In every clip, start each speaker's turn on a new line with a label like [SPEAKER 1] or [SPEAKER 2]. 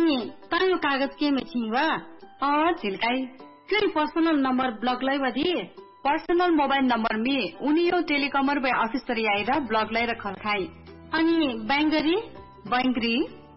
[SPEAKER 1] अनि तायो कागज के में छिवा
[SPEAKER 2] झिल्काई
[SPEAKER 1] क्यों पर्सनल नंबर ब्लॉक लाई बदी
[SPEAKER 2] पर्सनल मोबाइल नंबर में उनियो टेलिकमर बे ऑफिस तरी आएर ब्लॉक लाई रखल खाई
[SPEAKER 1] अनि बैंगरी
[SPEAKER 2] बैंगरी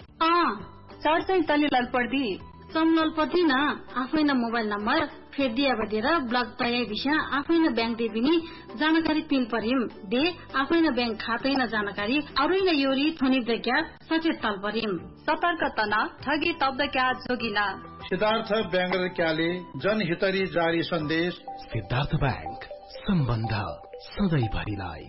[SPEAKER 2] चढ चाहिँ तली ललपर्दी
[SPEAKER 1] समललपर्दी न आफैन मोबाइल नंबर फेर दिया बदेर ब्लॉक तय विषय आफैन बैंक दे बिनी जानकारी पिन परिम दे आफैन बैंक खातै न जानकारी अरुइन योरी थोनी दग्या सचेत तल परिम
[SPEAKER 2] सतर्क तना ठगी तब्द क्या जोगिना
[SPEAKER 3] सिद्धार्थ बैंक क्याले जनहितरी जारी सन्देश
[SPEAKER 4] सिद्धार्थ बैंक सम्बन्ध सधैँ भरिलाई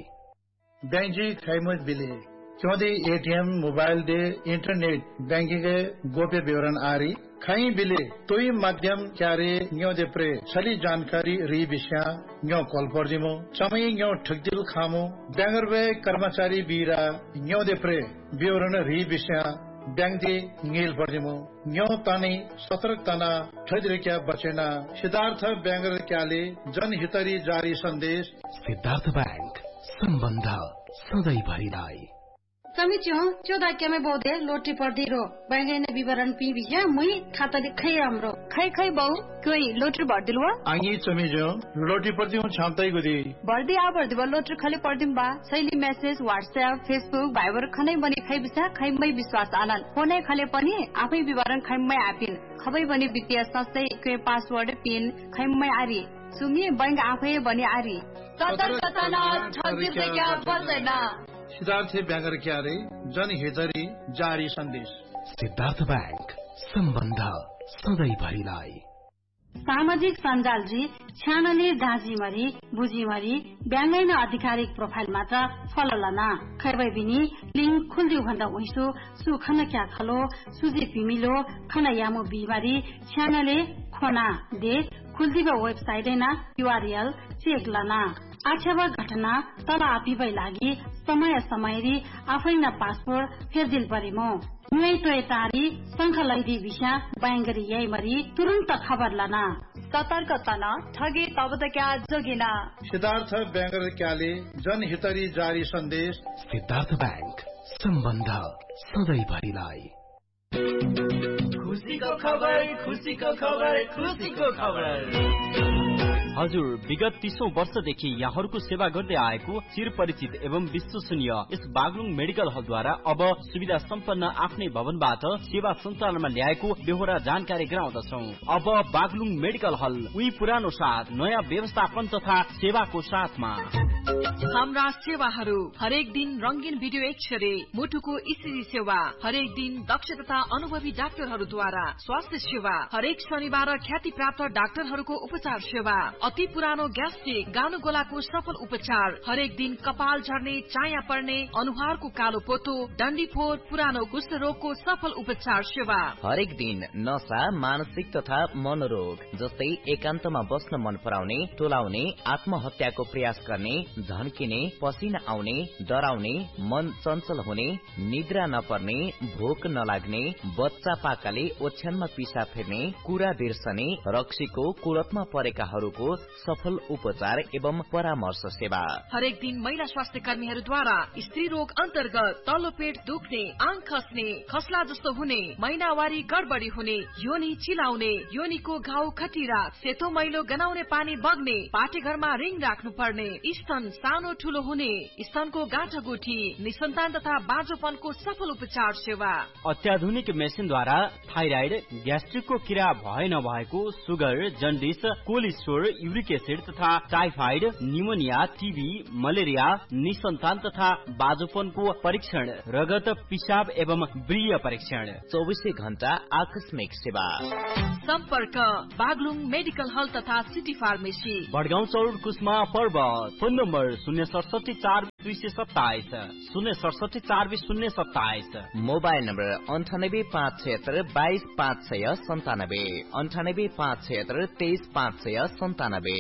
[SPEAKER 3] बैंजी खैमुज बिले क्योंकि ATM mobile they internet banking के गोप्य विवरण आरी खई बिले तोई माध्यम क्यारे न्यो दे प्रे छली जानकारी री विषय न्यो कॉल पर दिमो समय न्यो ठगदिल खामो बैंगर वे कर्मचारी बीरा न्यो दे प्रे विवरण री विषय बैंक दे नील पर दिमो न्यो तानी सतर्क तना ठगदिल क्या बचेना सिद्धार्थ बैंगर क्याले जनहितरी जारी सन्देश
[SPEAKER 4] सिद्धार्थ बैंक सम्बन्ध सधैँ भरिलाई
[SPEAKER 1] समिच्यो चौधा केमे बहुदे लोटी पर्दी रो बैंगने विवरण पी बिया मुई खाता खै राम्रो
[SPEAKER 2] खै बहु कोई लोटर भर्दिल वा
[SPEAKER 3] आंगी चमिजो लोटी पर्दी हूं छामताई गुदी
[SPEAKER 2] भर्दी आ भर्दी वा लोटर खाली पर्दिम बा शैली मेसेज व्हाट्सएप फेसबुक भाइबर खनै बनी खै बिसा खैमै विश्वास आनन फोनै खले पनि आफै विवरण खैमै आपिन खबै बनी वित्तीय संस्था के पासवर्ड पिन खैमै आरी सुमी बैंक आफै बनी आरी सतर्कता न ठगी से क्या पर्दैन
[SPEAKER 3] सिद्धार्थ बैंगर क्यारे जनहितरी जारी सन्देश
[SPEAKER 4] सिद्धार्थ बैंक सम्बन्ध सधैँ भरिलाई
[SPEAKER 1] सामाजिक सञ्जाल जी छ्यानले दाँजीमरी बुझीमरी ब्याङ्गैन आधिकारिक प्रोफाइल मात्र फललना खैबै बिनी लिंक खुल्दिउ भन्दा उइसो सुखन क्या खलो सुजी पिमिलो खन यामो बिमारी छ्यानले खोना दे खुल्दिबा वेबसाइट ना यूआरएल चेक लना आक्षेप घटना तल आपिबै लागि समय समयरी आफैना पासपोर्ट फेरदिल परिमो नुई तोय तारी संख लैदी विषय बैंगरी यही मरी तुरंत खबर लना
[SPEAKER 2] सतर्क तना ठगी तब क्या जोगिना
[SPEAKER 3] सिद्धार्थ बैंगर क्याले जनहितरी जारी सन्देश
[SPEAKER 4] सिद्धार्थ बैंक सम्बन्ध सधैँ भरिलाई
[SPEAKER 5] खुशीको खबर खुशीको खबर खुशीको खबर
[SPEAKER 6] हजुर विगत 30औं वर्षदेखि यहाँहरूको सेवा गर्दै आएको चिरपरिचित एवं विश्वसनीय यस बागलुङ मेडिकल हलद्वारा अब सुविधा सम्पन्न आफ्नै भवनबाट सेवा सञ्चालनमा ल्याएको बेहोरा जानकारी गराउँदछौ। अब बागलुङ मेडिकल हल उही पुरानो साथ नयाँ व्यवस्थापन तथा सेवाको साथमा
[SPEAKER 7] हाम्रा सेवाहरू हरेक दिन रंगीन भिडियो एक्सरे मुटुको इसिजी सेवा हरेक दिन दक्ष तथा अनुभवी डाक्टरहरूद्वारा स्वास्थ्य सेवा हरेक शनिबार ख्याति प्राप्त डाक्टरहरूको उपचार सेवा अति पुरानो ग्यास्ट्रिक गानो गोलाको सफल उपचार हरेक दिन कपाल झर्ने चाया पर्ने अनुहारको कालो पोतो डन्डीफोर पुरानो कुष्ठ रोगको सफल उपचार सेवा
[SPEAKER 8] हरेक दिन नशा मानसिक तथा मनोरोग जस्तै एकान्तमा बस्न मन पराउने टोलाउने आत्महत्याको प्रयास गर्ने झन्किने पसिना आउने डराउने मन चञ्चल हुने निद्रा नपर्ने भोक नलाग्ने बच्चा पाकाले ओछ्यानमा पिसा फेर्ने कुरा बिर्सने रक्सीको कुलतमा परेकाहरूको सफल उपचार एवं परामर्श सेवा
[SPEAKER 7] हरेक दिन महिला स्वास्थ्य कर्मीहरूद्वारा स्त्री रोग अन्तर्गत तल्लो पेट दुख्ने आङ खस्ने खसला जस्तो हुने महिनावारी गडबडी हुने योनी चिलाउने योनीको घाउ खटिरा सेतो मैलो गनाउने पानी बग्ने पाटेघरमा रिङ राख्नु पर्ने स्तन सानो ठूलो हुने स्तनको गाँठगुठी निसन्तान तथा बाँझोपनको सफल उपचार सेवा
[SPEAKER 6] अत्याधुनिक मेसिनद्वारा थाइराइड ग्यास्ट्रिकको किरा भए नभएको sugar jaundice cholesterol uric acid तथा टाइफाइड निमोनिया टीबी मलेरिया निसन्तान तथा बाँझोपनको परीक्षण रगत पिसाब एवं व्रीय परीक्षण
[SPEAKER 8] 24 घण्टा आकस्मिक सेवा
[SPEAKER 7] सम्पर्क बागलुङ मेडिकल हल तथा सिटी फार्मेसी
[SPEAKER 6] बडगाउँ चौर कुस्मा पर्वत फोन नम्बर 0674227 0674027
[SPEAKER 8] मोबाइल नम्बर 9857622597 9857235597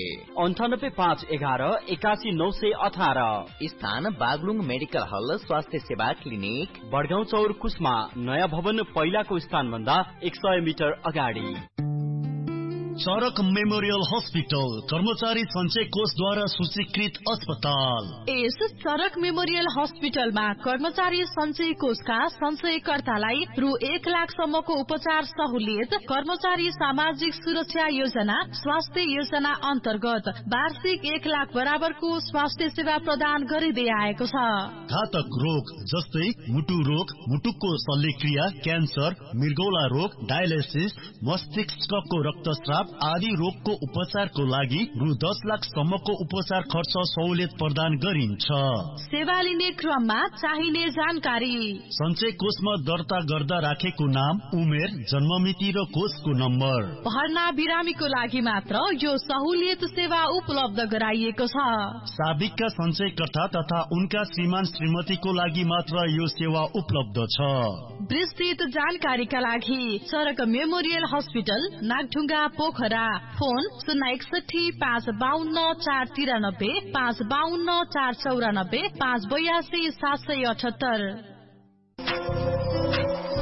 [SPEAKER 6] 9851181918
[SPEAKER 8] स्थान बागलुङ मेडिकल हल स्वास्थ्य सेवा क्लिनिक
[SPEAKER 6] बडगाउँ चौर कुस्मा नयाँ भवन पहिलाको स्थान भन्दा 100 मिटर अगाडि
[SPEAKER 9] चरक मेमोरियल हस्पिटल कर्मचारी सञ्चय कोषद्वारा सूचीकृत अस्पताल।
[SPEAKER 7] यस चरक मेमोरियल हस्पिटलमा कर्मचारी सञ्चय कोषका सञ्चयकर्तालाई रु 1 लाखसम्मको उपचार सहुलियत, कर्मचारी सामाजिक सुरक्षा योजना, स्वास्थ्य योजना अन्तर्गत वार्षिक 1 लाख बराबरको स्वास्थ्य सेवा प्रदान गरिँदै आएको छ।
[SPEAKER 9] घातक रोग जस्तै मुटु रोग, मुटुको शल्यक्रिया, क्यान्सर, मृगौला रोग, डायलिसिस, मस्तिष्कको रक्तस्राव आदि रोगको उपचारको लागि रु 10 लाखसम्मको उपचार खर्च सहुलियत प्रदान गरिन्छ।
[SPEAKER 7] सेवा लिने क्रममा चाहिने जानकारी:
[SPEAKER 9] सञ्चय कोषमा दर्ता गर्दा राखेको नाम, उमेर, जन्ममिति र कोषको नम्बर।
[SPEAKER 7] भर्ना बिरामीको लागि मात्र यो सहुलियत सेवा उपलब्ध गराइएको छ।
[SPEAKER 9] साबिकका सञ्चयकर्ता तथा उनका श्रीमान श्रीमतीको लागि मात्र यो सेवा उपलब्ध छ।
[SPEAKER 7] विस्तृत जानकारीका लागि चरक memorial hospital, Nagdhunga, Pokhara. Phone 061 552 493, 552 494, 582 778।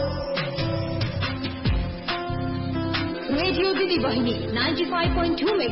[SPEAKER 10] Radio दिदी बहिनी 95.2